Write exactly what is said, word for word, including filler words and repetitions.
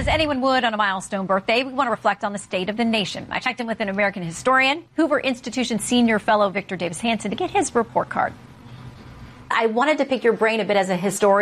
as anyone would on a milestone birthday, we want to reflect on the state of the nation. I checked in with an American historian, Hoover Institution senior fellow Victor Davis Hanson, to get his report card. I wanted to pick your brain a bit as a historian.